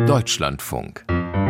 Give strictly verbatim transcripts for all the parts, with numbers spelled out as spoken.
Deutschlandfunk.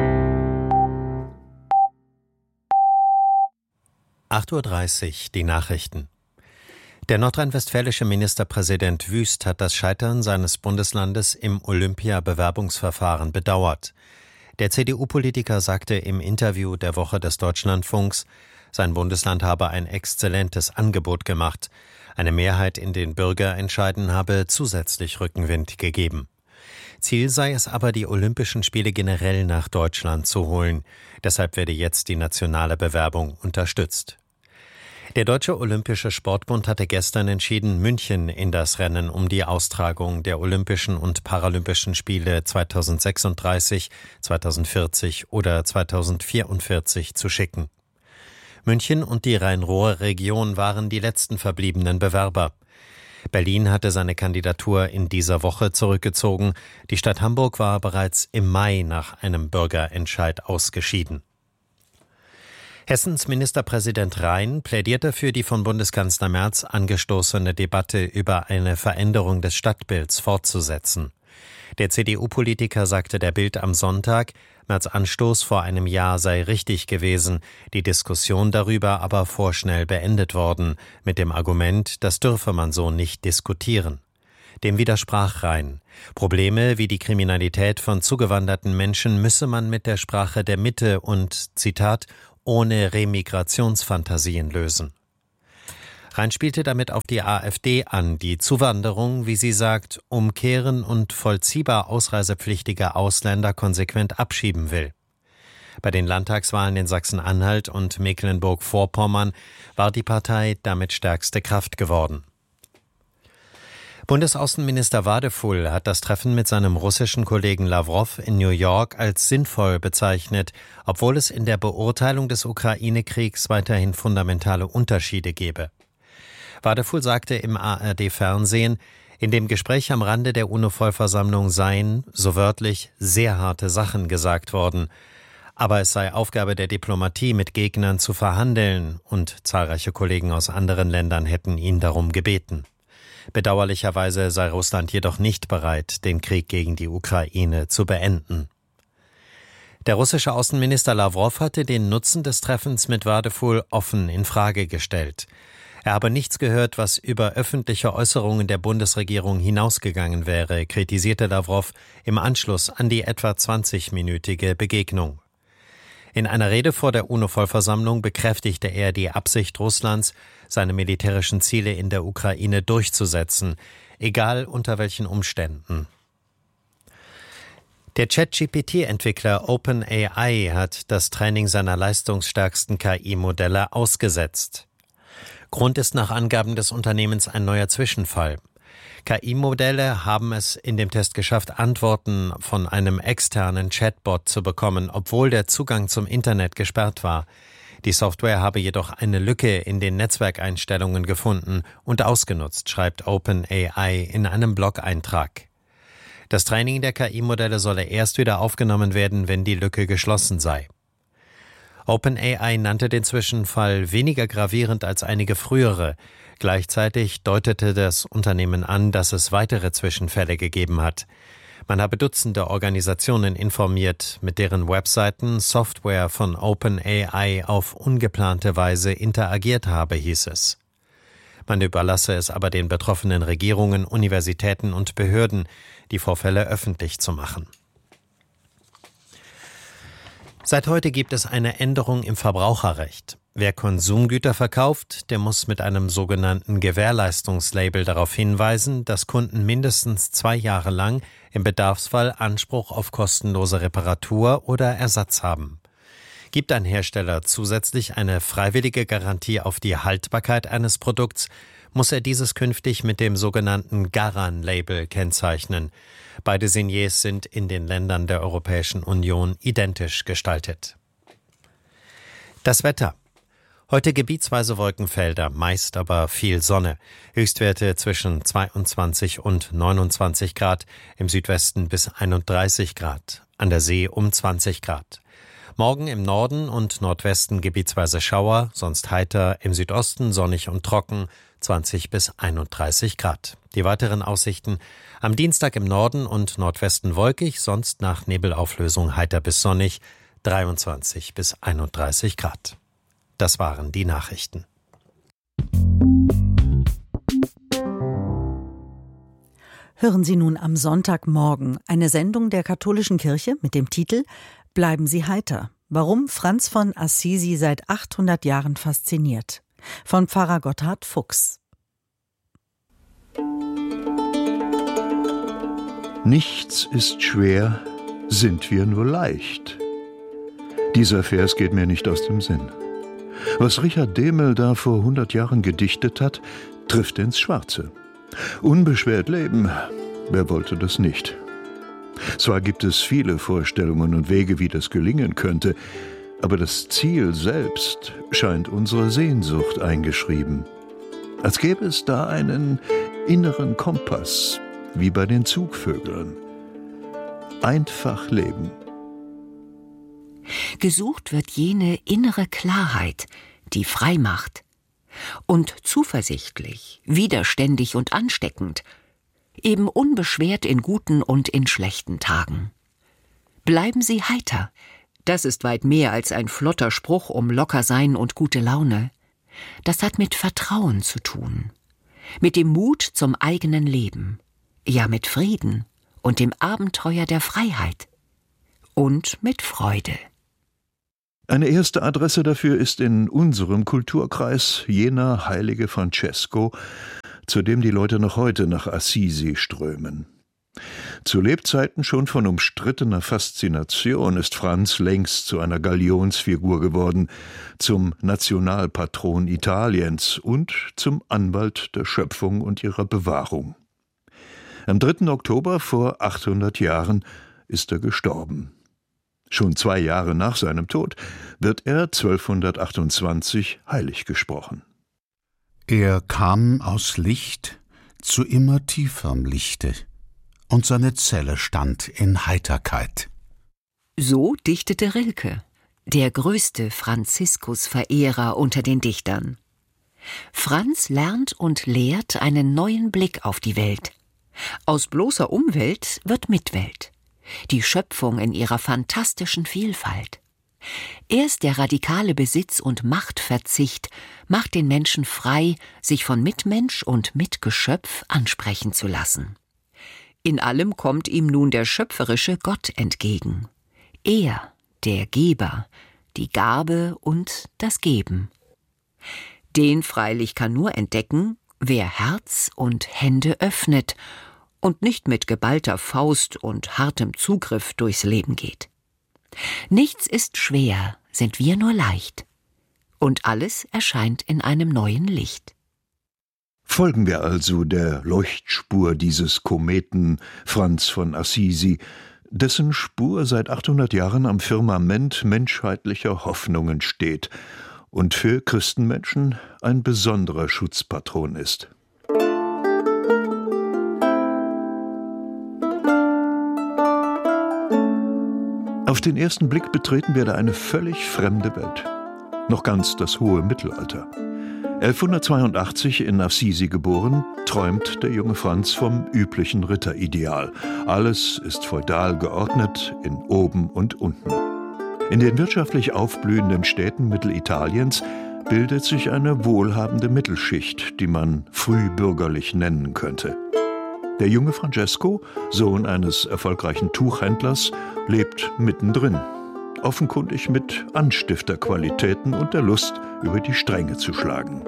acht Uhr dreißig, die Nachrichten. Der nordrhein-westfälische Ministerpräsident Wüst hat das Scheitern seines Bundeslandes im Olympia-Bewerbungsverfahren bedauert. Der C D U-Politiker sagte im Interview der Woche des Deutschlandfunks, sein Bundesland habe ein exzellentes Angebot gemacht. Eine Mehrheit in den Bürgerentscheiden habe zusätzlich Rückenwind gegeben. Ziel sei es aber, die Olympischen Spiele generell nach Deutschland zu holen. Deshalb werde jetzt die nationale Bewerbung unterstützt. Der Deutsche Olympische Sportbund hatte gestern entschieden, München in das Rennen um die Austragung der Olympischen und Paralympischen Spiele zweitausendsechsunddreißig, zweitausendvierzig oder zweitausendvierundvierzig zu schicken. München und die Rhein-Ruhr-Region waren die letzten verbliebenen Bewerber. Berlin hatte seine Kandidatur in dieser Woche zurückgezogen. Die Stadt Hamburg war bereits im Mai nach einem Bürgerentscheid ausgeschieden. Hessens Ministerpräsident Rhein plädierte für die von Bundeskanzler Merz angestoßene Debatte über eine Veränderung des Stadtbilds fortzusetzen. Der C D U-Politiker sagte der Bild am Sonntag, Merz' Anstoß vor einem Jahr sei richtig gewesen, die Diskussion darüber aber vorschnell beendet worden, mit dem Argument, das dürfe man so nicht diskutieren. Dem widersprach Rhein. Probleme wie die Kriminalität von zugewanderten Menschen müsse man mit der Sprache der Mitte und, Zitat, ohne Remigrationsfantasien lösen. Rhein spielte damit auf die AfD an, die Zuwanderung, wie sie sagt, umkehren und vollziehbar ausreisepflichtige Ausländer konsequent abschieben will. Bei den Landtagswahlen in Sachsen-Anhalt und Mecklenburg-Vorpommern war die Partei damit stärkste Kraft geworden. Bundesaußenminister Wadefull hat das Treffen mit seinem russischen Kollegen Lawrow in New York als sinnvoll bezeichnet, obwohl es in der Beurteilung des Ukraine-Kriegs weiterhin fundamentale Unterschiede gebe. Wadefull sagte im A R D-Fernsehen, in dem Gespräch am Rande der UNO-Vollversammlung seien, so wörtlich, sehr harte Sachen gesagt worden. Aber es sei Aufgabe der Diplomatie, mit Gegnern zu verhandeln, und zahlreiche Kollegen aus anderen Ländern hätten ihn darum gebeten. Bedauerlicherweise sei Russland jedoch nicht bereit, den Krieg gegen die Ukraine zu beenden. Der russische Außenminister Lawrow hatte den Nutzen des Treffens mit Wadefull offen in Frage gestellt. Er habe nichts gehört, was über öffentliche Äußerungen der Bundesregierung hinausgegangen wäre, kritisierte Lawrow im Anschluss an die etwa zwanzigminütige Begegnung. In einer Rede vor der UNO-Vollversammlung bekräftigte er die Absicht Russlands, seine militärischen Ziele in der Ukraine durchzusetzen, egal unter welchen Umständen. Der Chat-G P T-Entwickler OpenAI hat das Training seiner leistungsstärksten K I-Modelle ausgesetzt. Grund ist nach Angaben des Unternehmens ein neuer Zwischenfall. K I-Modelle haben es in dem Test geschafft, Antworten von einem externen Chatbot zu bekommen, obwohl der Zugang zum Internet gesperrt war. Die Software habe jedoch eine Lücke in den Netzwerkeinstellungen gefunden und ausgenutzt, schreibt OpenAI in einem Blog-Eintrag. Das Training der K I-Modelle solle erst wieder aufgenommen werden, wenn die Lücke geschlossen sei. OpenAI nannte den Zwischenfall weniger gravierend als einige frühere. Gleichzeitig deutete das Unternehmen an, dass es weitere Zwischenfälle gegeben hat. Man habe Dutzende Organisationen informiert, mit deren Webseiten Software von OpenAI auf ungeplante Weise interagiert habe, hieß es. Man überlasse es aber den betroffenen Regierungen, Universitäten und Behörden, die Vorfälle öffentlich zu machen. Seit heute gibt es eine Änderung im Verbraucherrecht. Wer Konsumgüter verkauft, der muss mit einem sogenannten Gewährleistungslabel darauf hinweisen, dass Kunden mindestens zwei Jahre lang im Bedarfsfall Anspruch auf kostenlose Reparatur oder Ersatz haben. Gibt ein Hersteller zusätzlich eine freiwillige Garantie auf die Haltbarkeit eines Produkts, muss er dieses künftig mit dem sogenannten Garan-Label kennzeichnen. Beide Signiers sind in den Ländern der Europäischen Union identisch gestaltet. Das Wetter. Heute gebietsweise Wolkenfelder, meist aber viel Sonne. Höchstwerte zwischen zweiundzwanzig und neunundzwanzig Grad, im Südwesten bis einunddreißig Grad, an der See um zwanzig Grad. Morgen im Norden und Nordwesten gebietsweise Schauer, sonst heiter, im Südosten sonnig und trocken, zwanzig bis einunddreißig Grad. Die weiteren Aussichten: am Dienstag im Norden und Nordwesten wolkig, sonst nach Nebelauflösung heiter bis sonnig, dreiundzwanzig bis einunddreißig Grad. Das waren die Nachrichten. Hören Sie nun am Sonntagmorgen eine Sendung der Katholischen Kirche mit dem Titel »Bleiben Sie heiter«. Warum Franz von Assisi seit achthundert Jahren fasziniert. Von Pfarrer Gotthard Fuchs. Nichts ist schwer, sind wir nur leicht. Dieser Vers geht mir nicht aus dem Sinn. Was Richard Dehmel da vor hundert Jahren gedichtet hat, trifft ins Schwarze. Unbeschwert leben, wer wollte das nicht? Zwar gibt es viele Vorstellungen und Wege, wie das gelingen könnte, aber das Ziel selbst scheint unserer Sehnsucht eingeschrieben. Als gäbe es da einen inneren Kompass, wie bei den Zugvögeln. Einfach leben. Gesucht wird jene innere Klarheit, die frei macht. Und zuversichtlich, widerständig und ansteckend, eben unbeschwert in guten und in schlechten Tagen. Bleiben Sie heiter. Das ist weit mehr als ein flotter Spruch um Lockersein und gute Laune. Das hat mit Vertrauen zu tun. Mit dem Mut zum eigenen Leben. Ja, mit Frieden und dem Abenteuer der Freiheit. Und mit Freude. Eine erste Adresse dafür ist in unserem Kulturkreis jener heilige Francesco, zu dem die Leute noch heute nach Assisi strömen. Zu Lebzeiten schon von umstrittener Faszination ist Franz längst zu einer Galionsfigur geworden, zum Nationalpatron Italiens und zum Anwalt der Schöpfung und ihrer Bewahrung. Am dritten Oktober vor achthundert Jahren ist er gestorben. Schon zwei Jahre nach seinem Tod wird er zwölfhundertachtundzwanzig heilig gesprochen. Er kam aus Licht zu immer tieferem Lichte, und seine Zelle stand in Heiterkeit. So dichtete Rilke, der größte Franziskus-Verehrer unter den Dichtern. Franz lernt und lehrt einen neuen Blick auf die Welt. Aus bloßer Umwelt wird Mitwelt. Die Schöpfung in ihrer fantastischen Vielfalt. Erst der radikale Besitz- und Machtverzicht macht den Menschen frei, sich von Mitmensch und Mitgeschöpf ansprechen zu lassen. In allem kommt ihm nun der schöpferische Gott entgegen. Er, der Geber, die Gabe und das Geben. Den freilich kann nur entdecken, wer Herz und Hände öffnet und nicht mit geballter Faust und hartem Zugriff durchs Leben geht. Nichts ist schwer, sind wir nur leicht. Und alles erscheint in einem neuen Licht. Folgen wir also der Leuchtspur dieses Kometen Franz von Assisi, dessen Spur seit achthundert Jahren am Firmament menschheitlicher Hoffnungen steht und für Christenmenschen ein besonderer Schutzpatron ist. Auf den ersten Blick betreten wir da eine völlig fremde Welt. Noch ganz das hohe Mittelalter. elfhundertzweiundachtzig in Assisi geboren, träumt der junge Franz vom üblichen Ritterideal. Alles ist feudal geordnet in Oben und Unten. In den wirtschaftlich aufblühenden Städten Mittelitaliens bildet sich eine wohlhabende Mittelschicht, die man frühbürgerlich nennen könnte. Der junge Francesco, Sohn eines erfolgreichen Tuchhändlers, lebt mittendrin, offenkundig mit Anstifterqualitäten und der Lust, über die Stränge zu schlagen.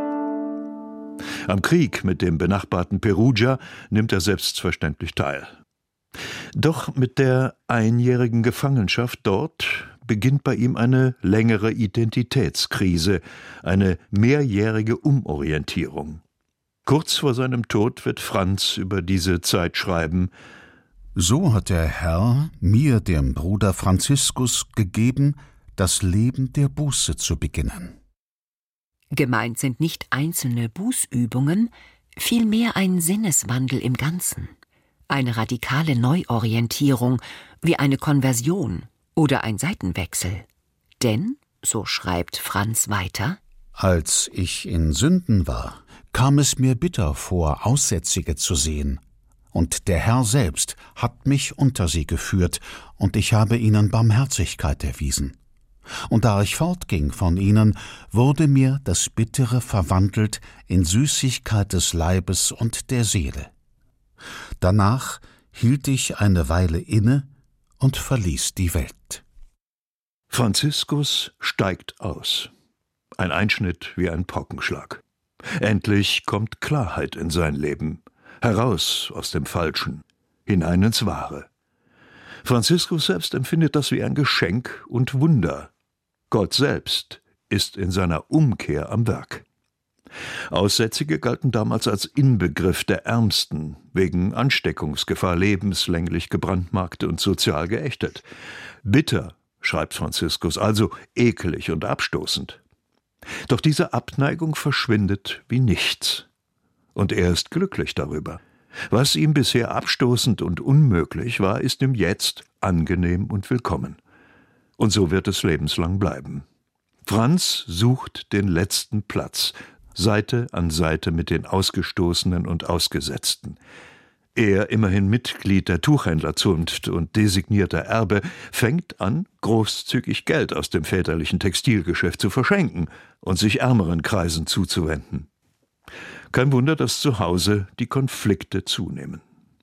Am Krieg mit dem benachbarten Perugia nimmt er selbstverständlich teil. Doch mit der einjährigen Gefangenschaft dort beginnt bei ihm eine längere Identitätskrise, eine mehrjährige Umorientierung. Kurz vor seinem Tod wird Franz über diese Zeit schreiben: So hat der Herr mir, dem Bruder Franziskus, gegeben, das Leben der Buße zu beginnen. Gemeint sind nicht einzelne Bußübungen, vielmehr ein Sinneswandel im Ganzen, eine radikale Neuorientierung wie eine Konversion oder ein Seitenwechsel. Denn, so schreibt Franz weiter, Als ich in Sünden war, kam es mir bitter vor, Aussätzige zu sehen. Und der Herr selbst hat mich unter sie geführt, und ich habe ihnen Barmherzigkeit erwiesen. Und da ich fortging von ihnen, wurde mir das Bittere verwandelt in Süßigkeit des Leibes und der Seele. Danach hielt ich eine Weile inne und verließ die Welt. Franziskus steigt aus. Ein Einschnitt wie ein Paukenschlag. Endlich kommt Klarheit in sein Leben. Heraus aus dem Falschen, hinein ins Wahre. Franziskus selbst empfindet das wie ein Geschenk und Wunder. Gott selbst ist in seiner Umkehr am Werk. Aussätzige galten damals als Inbegriff der Ärmsten, wegen Ansteckungsgefahr lebenslänglich gebrandmarkt und sozial geächtet. Bitter, schreibt Franziskus, also ekelig und abstoßend. Doch diese Abneigung verschwindet wie nichts. Und er ist glücklich darüber. Was ihm bisher abstoßend und unmöglich war, ist ihm jetzt angenehm und willkommen. Und so wird es lebenslang bleiben. Franz sucht den letzten Platz, Seite an Seite mit den Ausgestoßenen und Ausgesetzten. Er, immerhin Mitglied der Tuchhändlerzunft und designierter Erbe, fängt an, großzügig Geld aus dem väterlichen Textilgeschäft zu verschenken und sich ärmeren Kreisen zuzuwenden. Kein Wunder, dass zu Hause die Konflikte zunehmen.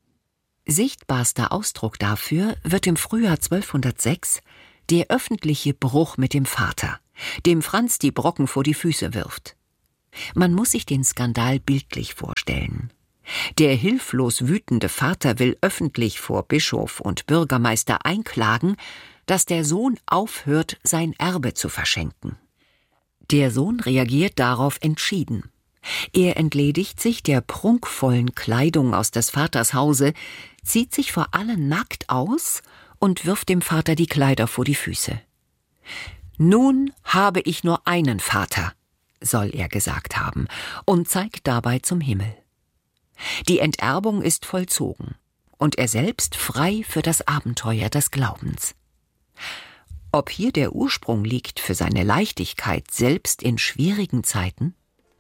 Sichtbarster Ausdruck dafür wird im Frühjahr zwölfhundertsechs der öffentliche Bruch mit dem Vater, dem Franz die Brocken vor die Füße wirft. Man muss sich den Skandal bildlich vorstellen. Der hilflos wütende Vater will öffentlich vor Bischof und Bürgermeister einklagen, dass der Sohn aufhört, sein Erbe zu verschenken. Der Sohn reagiert darauf entschieden. Er entledigt sich der prunkvollen Kleidung aus des Vaters Hause, zieht sich vor allen nackt aus und wirft dem Vater die Kleider vor die Füße. »Nun habe ich nur einen Vater«, soll er gesagt haben, und zeigt dabei zum Himmel. Die Enterbung ist vollzogen und er selbst frei für das Abenteuer des Glaubens. Ob hier der Ursprung liegt für seine Leichtigkeit selbst in schwierigen Zeiten?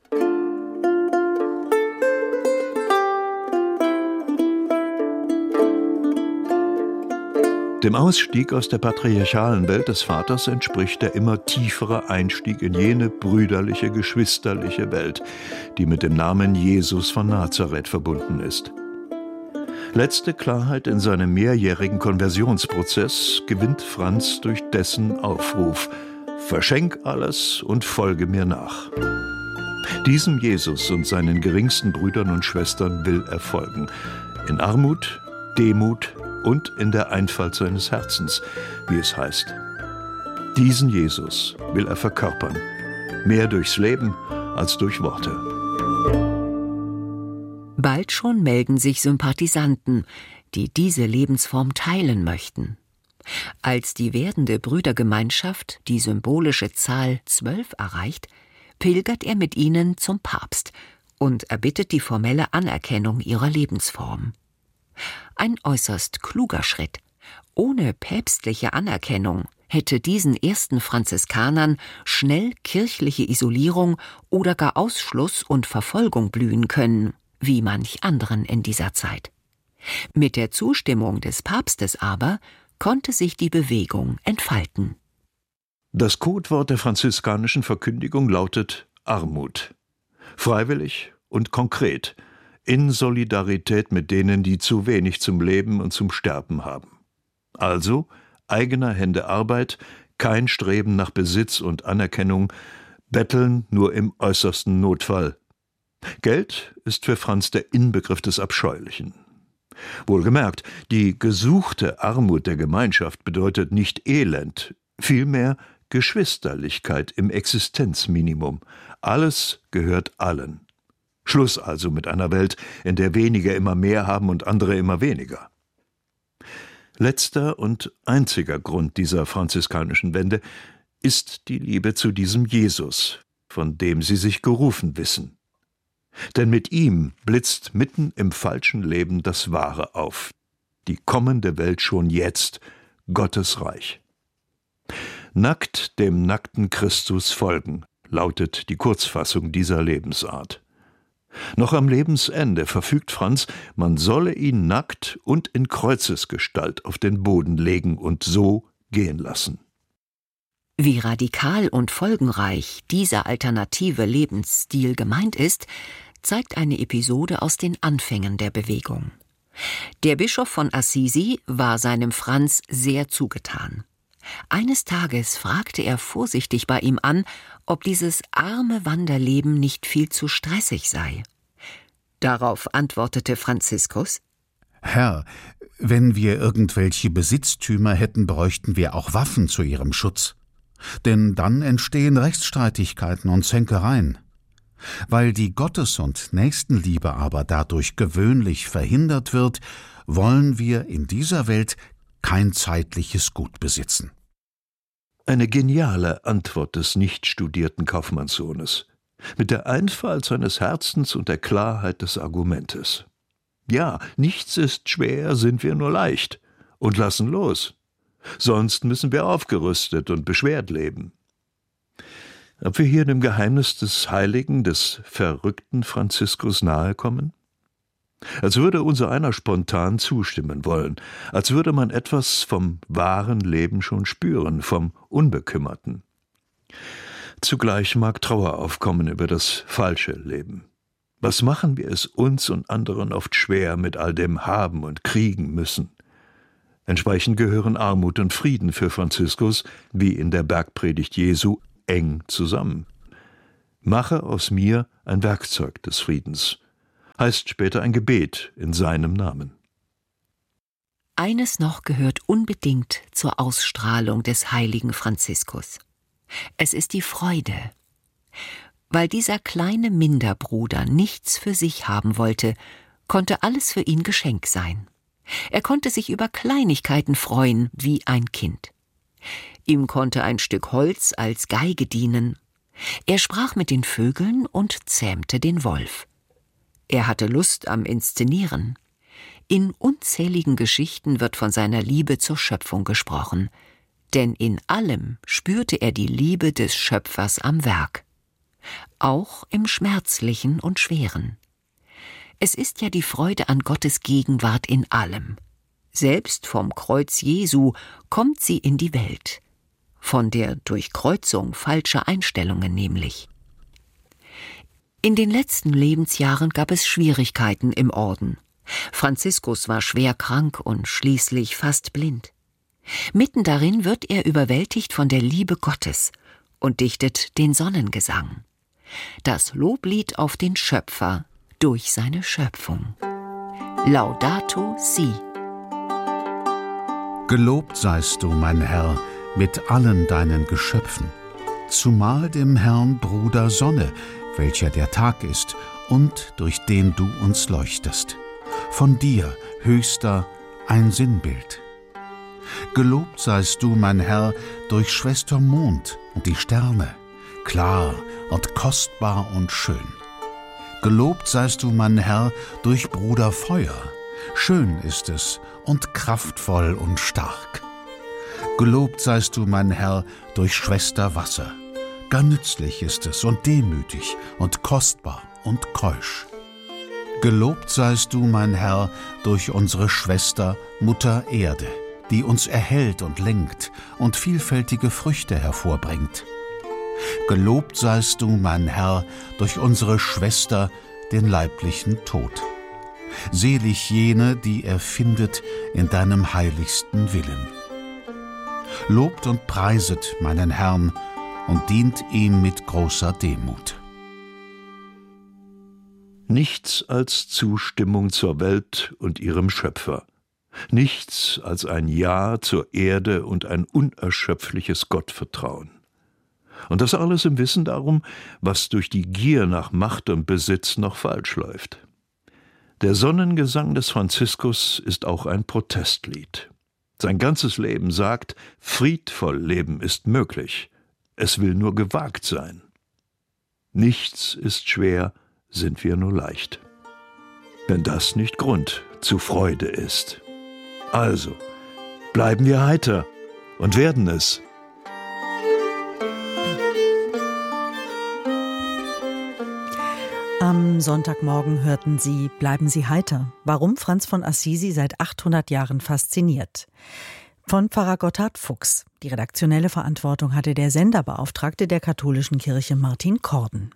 Dem Ausstieg aus der patriarchalen Welt des Vaters entspricht der immer tiefere Einstieg in jene brüderliche, geschwisterliche Welt, die mit dem Namen Jesus von Nazareth verbunden ist. Letzte Klarheit in seinem mehrjährigen Konversionsprozess gewinnt Franz durch dessen Aufruf: Verschenk alles und folge mir nach. Diesem Jesus und seinen geringsten Brüdern und Schwestern will er folgen. In Armut, Demut und in der Einfalt seines Herzens, wie es heißt. Diesen Jesus will er verkörpern, mehr durchs Leben als durch Worte. Bald schon melden sich Sympathisanten, die diese Lebensform teilen möchten. Als die werdende Brüdergemeinschaft die symbolische Zahl zwölf erreicht, pilgert er mit ihnen zum Papst und erbittet die formelle Anerkennung ihrer Lebensform. Ein äußerst kluger Schritt. Ohne päpstliche Anerkennung hätte diesen ersten Franziskanern schnell kirchliche Isolierung oder gar Ausschluss und Verfolgung blühen können, wie manch anderen in dieser Zeit. Mit der Zustimmung des Papstes aber konnte sich die Bewegung entfalten. Das Codewort der franziskanischen Verkündigung lautet Armut. Freiwillig und konkret, in Solidarität mit denen, die zu wenig zum Leben und zum Sterben haben. Also eigener Hände Arbeit, kein Streben nach Besitz und Anerkennung, Betteln nur im äußersten Notfall. Geld ist für Franz der Inbegriff des Abscheulichen. Wohlgemerkt, die gesuchte Armut der Gemeinschaft bedeutet nicht Elend, vielmehr Geschwisterlichkeit im Existenzminimum. Alles gehört allen. Schluss also mit einer Welt, in der wenige immer mehr haben und andere immer weniger. Letzter und einziger Grund dieser franziskanischen Wende ist die Liebe zu diesem Jesus, von dem sie sich gerufen wissen. Denn mit ihm blitzt mitten im falschen Leben das Wahre auf, die kommende Welt schon jetzt, Gottes Reich. Nackt dem nackten Christus folgen, lautet die Kurzfassung dieser Lebensart. Noch am Lebensende verfügt Franz, man solle ihn nackt und in Kreuzesgestalt auf den Boden legen und so gehen lassen. Wie radikal und folgenreich dieser alternative Lebensstil gemeint ist, zeigt eine Episode aus den Anfängen der Bewegung. Der Bischof von Assisi war seinem Franz sehr zugetan. Eines Tages fragte er vorsichtig bei ihm an, ob dieses arme Wanderleben nicht viel zu stressig sei. Darauf antwortete Franziskus: »Herr, wenn wir irgendwelche Besitztümer hätten, bräuchten wir auch Waffen zu ihrem Schutz. Denn dann entstehen Rechtsstreitigkeiten und Zänkereien. Weil die Gottes- und Nächstenliebe aber dadurch gewöhnlich verhindert wird, wollen wir in dieser Welt kein zeitliches Gut besitzen.« Eine geniale Antwort des nicht studierten Kaufmannssohnes, mit der Einfalt seines Herzens und der Klarheit des Argumentes. Ja, nichts ist schwer, sind wir nur leicht und lassen los. Sonst müssen wir aufgerüstet und beschwert leben. Ob wir hier dem Geheimnis des Heiligen, des verrückten Franziskus nahe kommen? Als würde unser einer spontan zustimmen wollen, als würde man etwas vom wahren Leben schon spüren, vom Unbekümmerten. Zugleich mag Trauer aufkommen über das falsche Leben. Was machen wir es uns und anderen oft schwer mit all dem Haben und Kriegen müssen? Entsprechend gehören Armut und Frieden für Franziskus, wie in der Bergpredigt Jesu, eng zusammen. Mache aus mir ein Werkzeug des Friedens, heißt später ein Gebet in seinem Namen. Eines noch gehört unbedingt zur Ausstrahlung des heiligen Franziskus. Es ist die Freude. Weil dieser kleine Minderbruder nichts für sich haben wollte, konnte alles für ihn Geschenk sein. Er konnte sich über Kleinigkeiten freuen wie ein Kind. Ihm konnte ein Stück Holz als Geige dienen. Er sprach mit den Vögeln und zähmte den Wolf. Er hatte Lust am Inszenieren. In unzähligen Geschichten wird von seiner Liebe zur Schöpfung gesprochen, denn in allem spürte er die Liebe des Schöpfers am Werk. Auch im Schmerzlichen und Schweren. Es ist ja die Freude an Gottes Gegenwart in allem. Selbst vom Kreuz Jesu kommt sie in die Welt. Von der Durchkreuzung falscher Einstellungen nämlich. In den letzten Lebensjahren gab es Schwierigkeiten im Orden. Franziskus war schwer krank und schließlich fast blind. Mitten darin wird er überwältigt von der Liebe Gottes und dichtet den Sonnengesang. Das Loblied auf den Schöpfer durch seine Schöpfung. Laudato si. Gelobt seist du, mein Herr, mit allen deinen Geschöpfen, zumal dem Herrn Bruder Sonne, welcher der Tag ist und durch den du uns leuchtest. Von dir, Höchster, ein Sinnbild. Gelobt seist du, mein Herr, durch Schwester Mond und die Sterne, klar und kostbar und schön. Gelobt seist du, mein Herr, durch Bruder Feuer, schön ist es und kraftvoll und stark. Gelobt seist du, mein Herr, durch Schwester Wasser, gar nützlich ist es und demütig und kostbar und keusch. Gelobt seist du, mein Herr, durch unsere Schwester Mutter Erde, die uns erhält und lenkt und vielfältige Früchte hervorbringt. Gelobt seist du, mein Herr, durch unsere Schwester, den leiblichen Tod. Selig jene, die er findet in deinem heiligsten Willen. Lobt und preiset meinen Herrn und dient ihm mit großer Demut. Nichts als Zustimmung zur Welt und ihrem Schöpfer. Nichts als ein Ja zur Erde und ein unerschöpfliches Gottvertrauen. Und das alles im Wissen darum, was durch die Gier nach Macht und Besitz noch falsch läuft. Der Sonnengesang des Franziskus ist auch ein Protestlied. Sein ganzes Leben sagt, friedvoll leben ist möglich. Es will nur gewagt sein. Nichts ist schwer, sind wir nur leicht. Wenn das nicht Grund zu Freude ist. Also, bleiben wir heiter und werden es. Am Am Sonntagmorgen hörten Sie Bleiben Sie heiter. Warum Franz von Assisi seit achthundert Jahren fasziniert. Von Pfarrer Gotthard Fuchs. Die redaktionelle Verantwortung hatte der Senderbeauftragte der katholischen Kirche Martin Korden.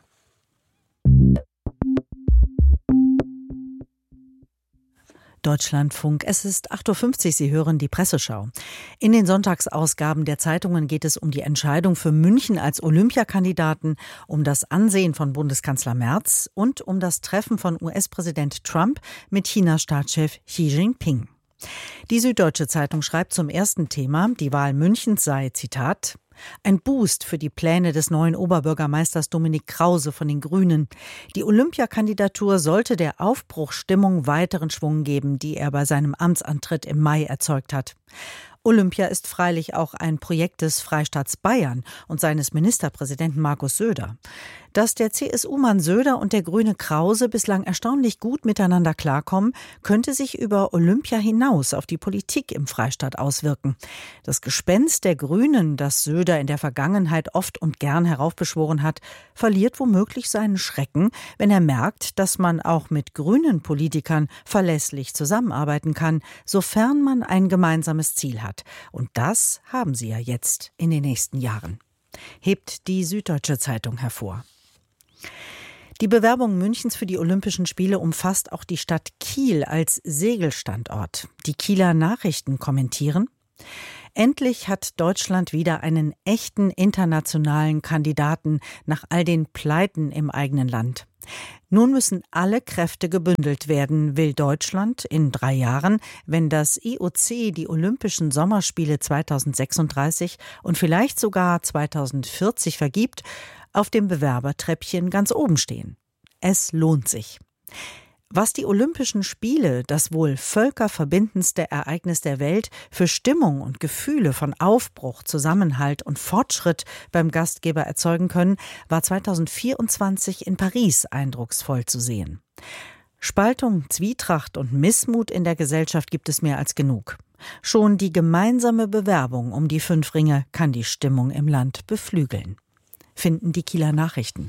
Deutschlandfunk, es ist acht Uhr fünfzig, Sie hören die Presseschau. In den Sonntagsausgaben der Zeitungen geht es um die Entscheidung für München als Olympiakandidaten, um das Ansehen von Bundeskanzler Merz und um das Treffen von U S-Präsident Trump mit China-Staatschef Xi Jinping. Die Süddeutsche Zeitung schreibt zum ersten Thema, die Wahl Münchens sei, Zitat, ein Boost für die Pläne des neuen Oberbürgermeisters Dominik Krause von den Grünen. Die Olympiakandidatur sollte der Aufbruchsstimmung weiteren Schwung geben, die er bei seinem Amtsantritt im Mai erzeugt hat. Olympia ist freilich auch ein Projekt des Freistaats Bayern und seines Ministerpräsidenten Markus Söder. Dass der C S U-Mann Söder und der Grüne Krause bislang erstaunlich gut miteinander klarkommen, könnte sich über Olympia hinaus auf die Politik im Freistaat auswirken. Das Gespenst der Grünen, das Söder in der Vergangenheit oft und gern heraufbeschworen hat, verliert womöglich seinen Schrecken, wenn er merkt, dass man auch mit grünen Politikern verlässlich zusammenarbeiten kann, sofern man ein gemeinsames Ziel hat. Und das haben sie ja jetzt in den nächsten Jahren. Hebt die Süddeutsche Zeitung hervor. Die Bewerbung Münchens für die Olympischen Spiele umfasst auch die Stadt Kiel als Segelstandort. Die Kieler Nachrichten kommentieren: Endlich hat Deutschland wieder einen echten internationalen Kandidaten nach all den Pleiten im eigenen Land. Nun müssen alle Kräfte gebündelt werden, will Deutschland in drei Jahren, wenn das I O C die Olympischen Sommerspiele zweitausendsechsunddreißig und vielleicht sogar zweitausendvierzig vergibt, auf dem Bewerbertreppchen ganz oben stehen. Es lohnt sich. Was die Olympischen Spiele, das wohl völkerverbindendste Ereignis der Welt, für Stimmung und Gefühle von Aufbruch, Zusammenhalt und Fortschritt beim Gastgeber erzeugen können, war zweitausendvierundzwanzig in Paris eindrucksvoll zu sehen. Spaltung, Zwietracht und Missmut in der Gesellschaft gibt es mehr als genug. Schon die gemeinsame Bewerbung um die fünf Ringe kann die Stimmung im Land beflügeln, finden die Kieler Nachrichten.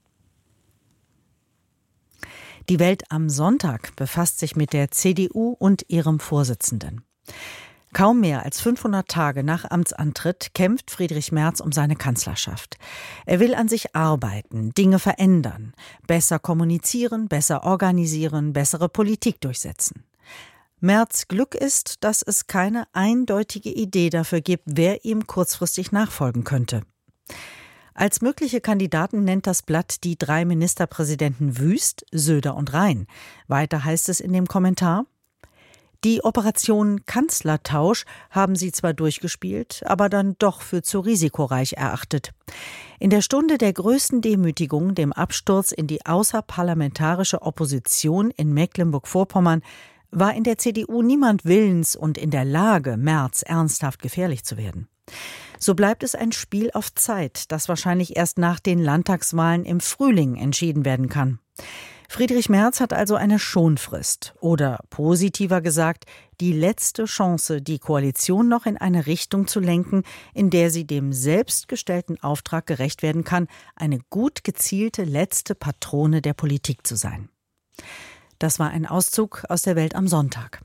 Die Welt am Sonntag befasst sich mit der C D U und ihrem Vorsitzenden. Kaum mehr als fünfhundert Tage nach Amtsantritt kämpft Friedrich Merz um seine Kanzlerschaft. Er will an sich arbeiten, Dinge verändern, besser kommunizieren, besser organisieren, bessere Politik durchsetzen. Merz' Glück ist, dass es keine eindeutige Idee dafür gibt, wer ihm kurzfristig nachfolgen könnte. Als mögliche Kandidaten nennt das Blatt die drei Ministerpräsidenten Wüst, Söder und Rhein. Weiter heißt es in dem Kommentar: Die Operation Kanzlertausch haben sie zwar durchgespielt, aber dann doch für zu risikoreich erachtet. In der Stunde der größten Demütigung, dem Absturz in die außerparlamentarische Opposition in Mecklenburg-Vorpommern, war in der C D U niemand willens und in der Lage, Merz ernsthaft gefährlich zu werden. So bleibt es ein Spiel auf Zeit, das wahrscheinlich erst nach den Landtagswahlen im Frühling entschieden werden kann. Friedrich Merz hat also eine Schonfrist oder positiver gesagt, die letzte Chance, die Koalition noch in eine Richtung zu lenken, in der sie dem selbstgestellten Auftrag gerecht werden kann, eine gut gezielte letzte Patrone der Politik zu sein. Das war ein Auszug aus der Welt am Sonntag.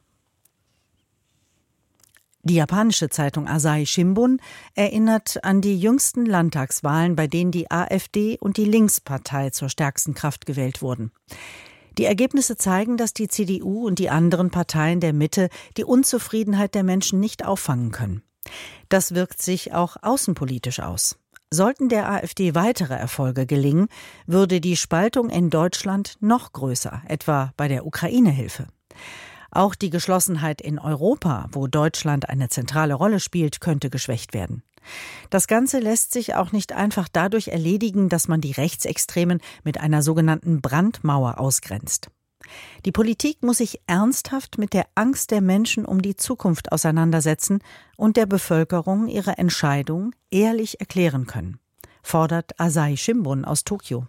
Die japanische Zeitung Asahi Shimbun erinnert an die jüngsten Landtagswahlen, bei denen die AfD und die Linkspartei zur stärksten Kraft gewählt wurden. Die Ergebnisse zeigen, dass die C D U und die anderen Parteien der Mitte die Unzufriedenheit der Menschen nicht auffangen können. Das wirkt sich auch außenpolitisch aus. Sollten der AfD weitere Erfolge gelingen, würde die Spaltung in Deutschland noch größer, etwa bei der Ukraine-Hilfe. Auch die Geschlossenheit in Europa, wo Deutschland eine zentrale Rolle spielt, könnte geschwächt werden. Das Ganze lässt sich auch nicht einfach dadurch erledigen, dass man die Rechtsextremen mit einer sogenannten Brandmauer ausgrenzt. Die Politik muss sich ernsthaft mit der Angst der Menschen um die Zukunft auseinandersetzen und der Bevölkerung ihre Entscheidung ehrlich erklären können, fordert Asahi Shimbun aus Tokio.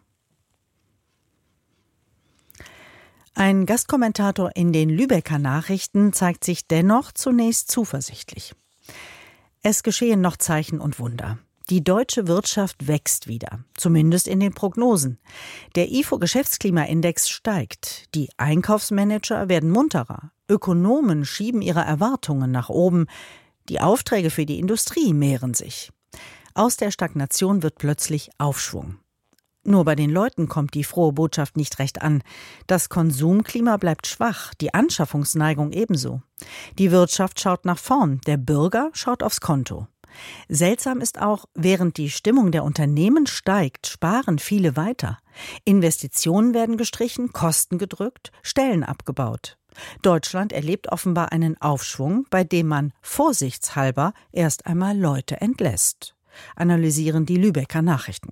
Ein Gastkommentator in den Lübecker Nachrichten zeigt sich dennoch zunächst zuversichtlich. Es geschehen noch Zeichen und Wunder. Die deutsche Wirtschaft wächst wieder, zumindest in den Prognosen. Der I F O-Geschäftsklimaindex steigt, die Einkaufsmanager werden munterer, Ökonomen schieben ihre Erwartungen nach oben, die Aufträge für die Industrie mehren sich. Aus der Stagnation wird plötzlich Aufschwung. Nur bei den Leuten kommt die frohe Botschaft nicht recht an. Das Konsumklima bleibt schwach, die Anschaffungsneigung ebenso. Die Wirtschaft schaut nach vorn, der Bürger schaut aufs Konto. Seltsam ist auch, während die Stimmung der Unternehmen steigt, sparen viele weiter. Investitionen werden gestrichen, Kosten gedrückt, Stellen abgebaut. Deutschland erlebt offenbar einen Aufschwung, bei dem man vorsichtshalber erst einmal Leute entlässt, analysieren die Lübecker Nachrichten.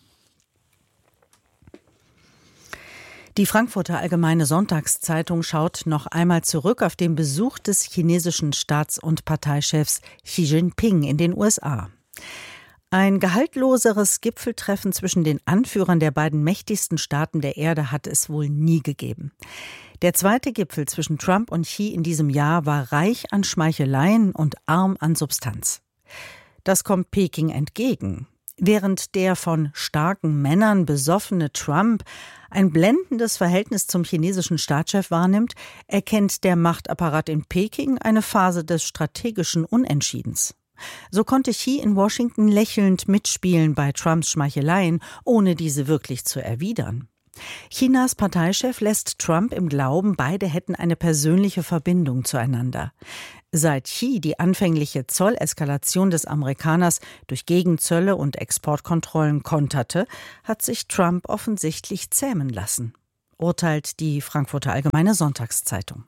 Die Frankfurter Allgemeine Sonntagszeitung schaut noch einmal zurück auf den Besuch des chinesischen Staats- und Parteichefs Xi Jinping in den U S A. Ein gehaltloseres Gipfeltreffen zwischen den Anführern der beiden mächtigsten Staaten der Erde hat es wohl nie gegeben. Der zweite Gipfel zwischen Trump und Xi in diesem Jahr war reich an Schmeicheleien und arm an Substanz. Das kommt Peking entgegen. Während der von starken Männern besoffene Trump ein blendendes Verhältnis zum chinesischen Staatschef wahrnimmt, erkennt der Machtapparat in Peking eine Phase des strategischen Unentschiedens. So konnte Xi in Washington lächelnd mitspielen bei Trumps Schmeicheleien, ohne diese wirklich zu erwidern. Chinas Parteichef lässt Trump im Glauben, beide hätten eine persönliche Verbindung zueinander. Seit Xi die anfängliche Zolleskalation des Amerikaners durch Gegenzölle und Exportkontrollen konterte, hat sich Trump offensichtlich zähmen lassen, urteilt die Frankfurter Allgemeine Sonntagszeitung.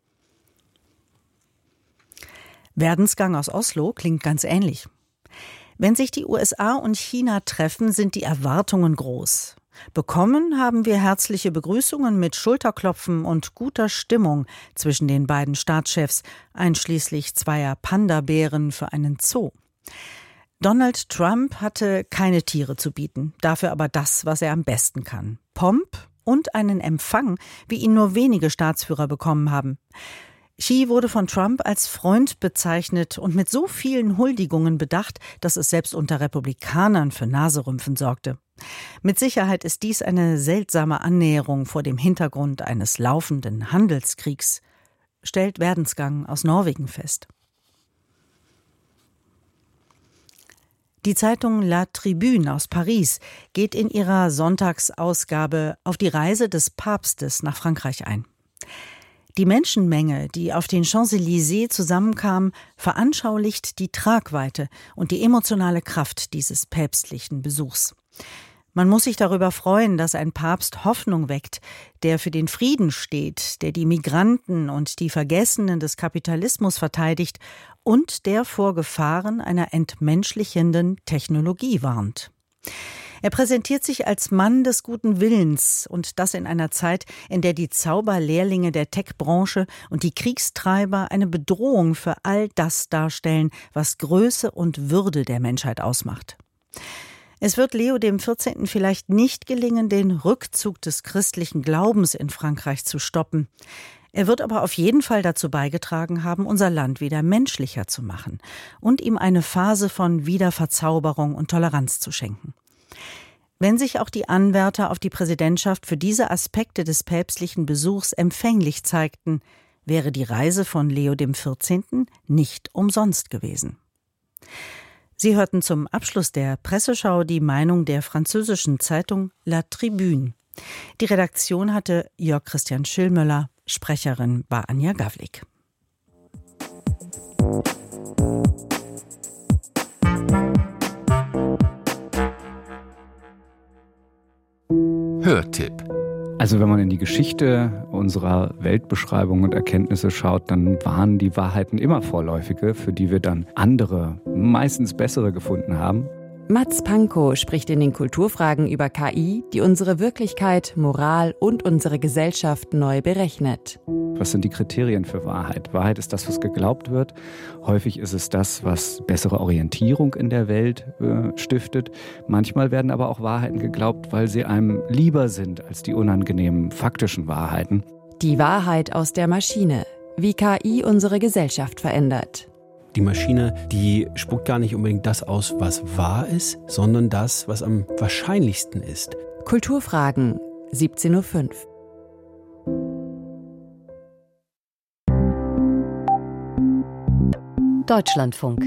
Werdensgang aus Oslo klingt ganz ähnlich. Wenn sich die U S A und China treffen, sind die Erwartungen groß. Bekommen haben wir herzliche Begrüßungen mit Schulterklopfen und guter Stimmung zwischen den beiden Staatschefs, einschließlich zweier Panda-Bären für einen Zoo. Donald Trump hatte keine Tiere zu bieten, dafür aber das, was er am besten kann: Pomp und einen Empfang, wie ihn nur wenige Staatsführer bekommen haben. Xi wurde von Trump als Freund bezeichnet und mit so vielen Huldigungen bedacht, dass es selbst unter Republikanern für Naserümpfen sorgte. Mit Sicherheit ist dies eine seltsame Annäherung vor dem Hintergrund eines laufenden Handelskriegs, stellt Werdensgang aus Norwegen fest. Die Zeitung La Tribune aus Paris geht in ihrer Sonntagsausgabe auf die Reise des Papstes nach Frankreich ein. Die Menschenmenge, die auf den Champs-Élysées zusammenkam, veranschaulicht die Tragweite und die emotionale Kraft dieses päpstlichen Besuchs. Man muss sich darüber freuen, dass ein Papst Hoffnung weckt, der für den Frieden steht, der die Migranten und die Vergessenen des Kapitalismus verteidigt und der vor Gefahren einer entmenschlichenden Technologie warnt. Er präsentiert sich als Mann des guten Willens, und das in einer Zeit, in der die Zauberlehrlinge der Tech-Branche und die Kriegstreiber eine Bedrohung für all das darstellen, was Größe und Würde der Menschheit ausmacht. Es wird Leo dem vierzehnten vielleicht nicht gelingen, den Rückzug des christlichen Glaubens in Frankreich zu stoppen. Er wird aber auf jeden Fall dazu beigetragen haben, unser Land wieder menschlicher zu machen und ihm eine Phase von Wiederverzauberung und Toleranz zu schenken. Wenn sich auch die Anwärter auf die Präsidentschaft für diese Aspekte des päpstlichen Besuchs empfänglich zeigten, wäre die Reise von Leo dem vierzehnten nicht umsonst gewesen. Sie hörten zum Abschluss der Presseschau die Meinung der französischen Zeitung La Tribune. Die Redaktion hatte Jörg Christian Schillmöller, Sprecherin war Anja Gawlik. Hörtipp. Also wenn man in die Geschichte unserer Weltbeschreibung und Erkenntnisse schaut, dann waren die Wahrheiten immer vorläufige, für die wir dann andere, meistens bessere gefunden haben. Mats Pankow spricht in den Kulturfragen über K I, die unsere Wirklichkeit, Moral und unsere Gesellschaft neu berechnet. Was sind die Kriterien für Wahrheit? Wahrheit ist das, was geglaubt wird. Häufig ist es das, was bessere Orientierung in der Welt äh, stiftet. Manchmal werden aber auch Wahrheiten geglaubt, weil sie einem lieber sind als die unangenehmen faktischen Wahrheiten. Die Wahrheit aus der Maschine. Wie K I unsere Gesellschaft verändert. Die Maschine, die spuckt gar nicht unbedingt das aus, was wahr ist, sondern das, was am wahrscheinlichsten ist. Kulturfragen, siebzehn Uhr fünf. Deutschlandfunk.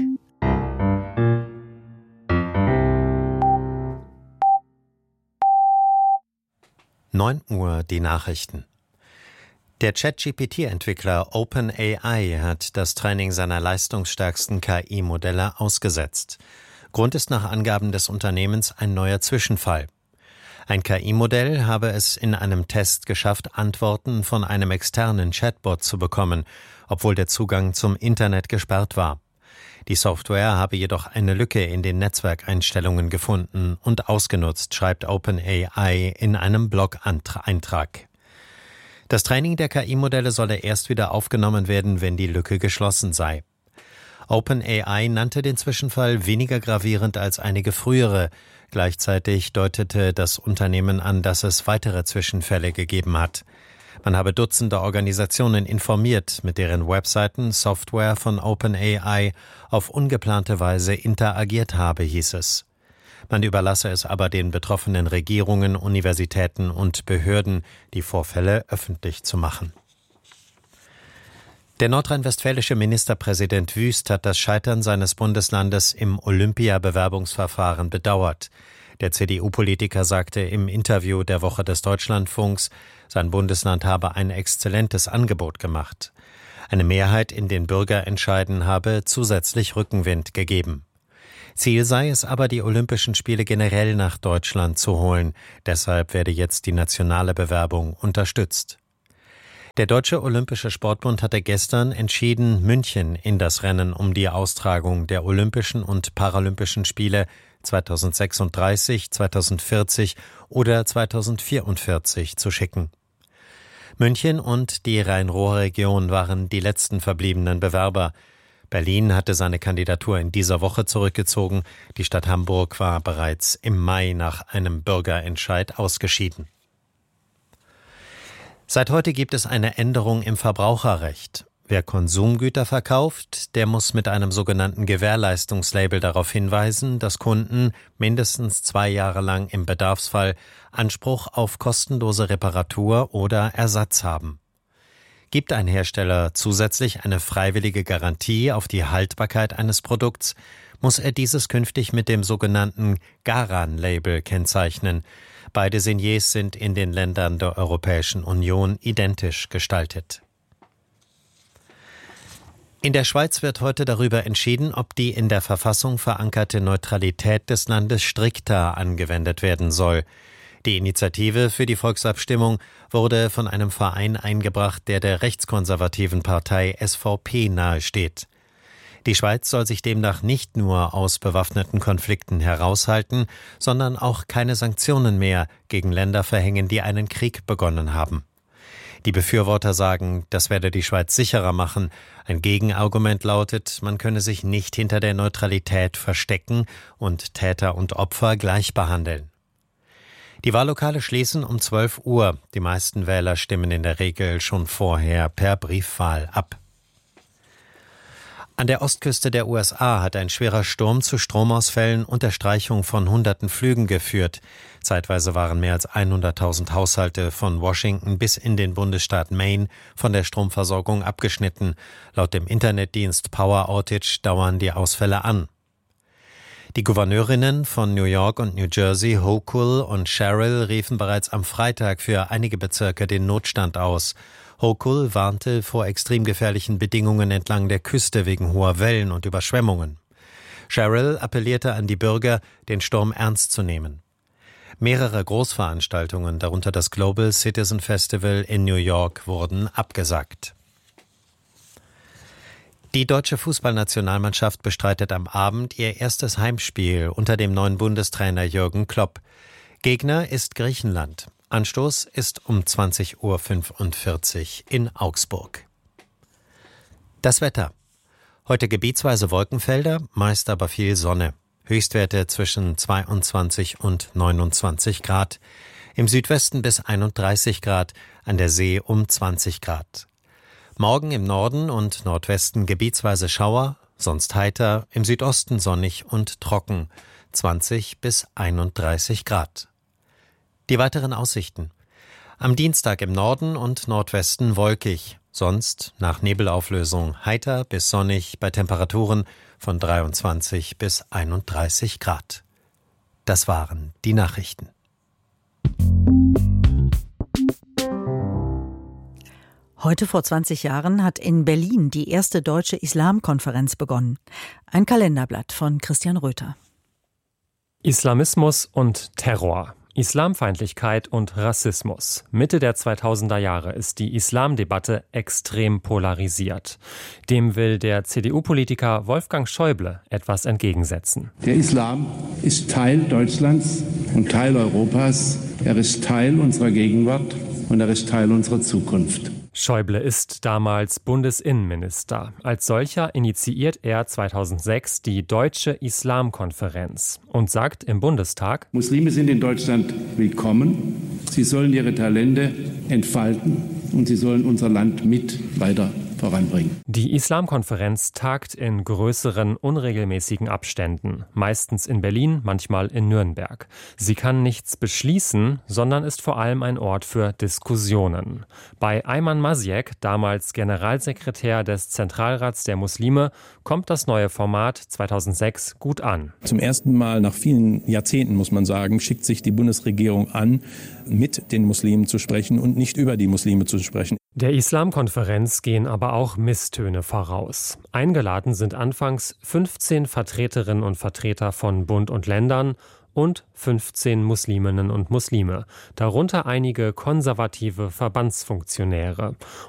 neun Uhr die Nachrichten. Der Chat-G P T-Entwickler OpenAI hat das Training seiner leistungsstärksten K I-Modelle ausgesetzt. Grund ist nach Angaben des Unternehmens ein neuer Zwischenfall. Ein K I-Modell habe es in einem Test geschafft, Antworten von einem externen Chatbot zu bekommen, obwohl der Zugang zum Internet gesperrt war. Die Software habe jedoch eine Lücke in den Netzwerkeinstellungen gefunden und ausgenutzt, schreibt OpenAI in einem Blog-Eintrag. Das Training der K I-Modelle solle erst wieder aufgenommen werden, wenn die Lücke geschlossen sei. OpenAI nannte den Zwischenfall weniger gravierend als einige frühere. Gleichzeitig deutete das Unternehmen an, dass es weitere Zwischenfälle gegeben hat. Man habe Dutzende Organisationen informiert, mit deren Webseiten Software von OpenAI auf ungeplante Weise interagiert habe, hieß es. Man überlasse es aber den betroffenen Regierungen, Universitäten und Behörden, die Vorfälle öffentlich zu machen. Der nordrhein-westfälische Ministerpräsident Wüst hat das Scheitern seines Bundeslandes im Olympia-Bewerbungsverfahren bedauert. Der C D U-Politiker sagte im Interview der Woche des Deutschlandfunks, sein Bundesland habe ein exzellentes Angebot gemacht. Eine Mehrheit in den Bürgerentscheiden habe zusätzlich Rückenwind gegeben. Ziel sei es aber, die Olympischen Spiele generell nach Deutschland zu holen. Deshalb werde jetzt die nationale Bewerbung unterstützt. Der Deutsche Olympische Sportbund hatte gestern entschieden, München in das Rennen um die Austragung der Olympischen und Paralympischen Spiele zweitausendsechsunddreißig, zweitausendvierzig oder zweitausendvierundvierzig zu schicken. München und die Rhein-Ruhr-Region waren die letzten verbliebenen Bewerber. Berlin hatte seine Kandidatur in dieser Woche zurückgezogen. Die Stadt Hamburg war bereits im Mai nach einem Bürgerentscheid ausgeschieden. Seit heute gibt es eine Änderung im Verbraucherrecht. Wer Konsumgüter verkauft, der muss mit einem sogenannten Gewährleistungslabel darauf hinweisen, dass Kunden mindestens zwei Jahre lang im Bedarfsfall Anspruch auf kostenlose Reparatur oder Ersatz haben. Gibt ein Hersteller zusätzlich eine freiwillige Garantie auf die Haltbarkeit eines Produkts, muss er dieses künftig mit dem sogenannten Garan-Label kennzeichnen. Beide Signiers sind in den Ländern der Europäischen Union identisch gestaltet. In der Schweiz wird heute darüber entschieden, ob die in der Verfassung verankerte Neutralität des Landes strikter angewendet werden soll. Die Initiative für die Volksabstimmung wurde von einem Verein eingebracht, der der rechtskonservativen Partei S V P nahesteht. Die Schweiz soll sich demnach nicht nur aus bewaffneten Konflikten heraushalten, sondern auch keine Sanktionen mehr gegen Länder verhängen, die einen Krieg begonnen haben. Die Befürworter sagen, das werde die Schweiz sicherer machen. Ein Gegenargument lautet, man könne sich nicht hinter der Neutralität verstecken und Täter und Opfer gleich behandeln. Die Wahllokale schließen um zwölf Uhr. Die meisten Wähler stimmen in der Regel schon vorher per Briefwahl ab. An der Ostküste der U S A hat ein schwerer Sturm zu Stromausfällen und der Streichung von hunderten Flügen geführt. Zeitweise waren mehr als hunderttausend Haushalte von Washington bis in den Bundesstaat Maine von der Stromversorgung abgeschnitten. Laut dem Internetdienst Power Outage dauern die Ausfälle an. Die Gouverneurinnen von New York und New Jersey, Hochul und Sherrill, riefen bereits am Freitag für einige Bezirke den Notstand aus. Hochul warnte vor extrem gefährlichen Bedingungen entlang der Küste wegen hoher Wellen und Überschwemmungen. Sherrill appellierte an die Bürger, den Sturm ernst zu nehmen. Mehrere Großveranstaltungen, darunter das Global Citizen Festival in New York, wurden abgesagt. Die deutsche Fußballnationalmannschaft bestreitet am Abend ihr erstes Heimspiel unter dem neuen Bundestrainer Jürgen Klopp. Gegner ist Griechenland. Anstoß ist um zwanzig Uhr fünfundvierzig in Augsburg. Das Wetter. Heute gebietsweise Wolkenfelder, meist aber viel Sonne. Höchstwerte zwischen zweiundzwanzig und neunundzwanzig Grad. Im Südwesten bis einunddreißig Grad, an der See um zwanzig Grad. Morgen im Norden und Nordwesten gebietsweise Schauer, sonst heiter, im Südosten sonnig und trocken, zwanzig bis einunddreißig Grad. Die weiteren Aussichten. Am Dienstag im Norden und Nordwesten wolkig, sonst nach Nebelauflösung heiter bis sonnig bei Temperaturen von dreiundzwanzig bis einunddreißig Grad. Das waren die Nachrichten. Heute vor zwanzig Jahren hat in Berlin die erste deutsche Islamkonferenz begonnen. Ein Kalenderblatt von Christian Röther. Islamismus und Terror. Islamfeindlichkeit und Rassismus. Mitte der zweitausender Jahre ist die Islamdebatte extrem polarisiert. Dem will der C D U-Politiker Wolfgang Schäuble etwas entgegensetzen. Der Islam ist Teil Deutschlands und Teil Europas. Er ist Teil unserer Gegenwart und er ist Teil unserer Zukunft. Schäuble ist damals Bundesinnenminister. Als solcher initiiert er zweitausendsechs die Deutsche Islamkonferenz und sagt im Bundestag: Muslime sind in Deutschland willkommen. Sie sollen ihre Talente entfalten und sie sollen unser Land mit weiter voranbringen. Die Islamkonferenz tagt in größeren, unregelmäßigen Abständen, meistens in Berlin, manchmal in Nürnberg. Sie kann nichts beschließen, sondern ist vor allem ein Ort für Diskussionen. Bei Ayman Masiek, damals Generalsekretär des Zentralrats der Muslime, kommt das neue Format zweitausendsechs gut an. Zum ersten Mal nach vielen Jahrzehnten, muss man sagen, schickt sich die Bundesregierung an, mit den Muslimen zu sprechen und nicht über die Muslime zu sprechen. Der Islamkonferenz gehen aber auch Misstöne voraus. Eingeladen sind anfangs fünfzehn Vertreterinnen und Vertreter von Bund und Ländern und fünfzehn Musliminnen und Muslime, darunter einige konservative Verbandsfunktionäre.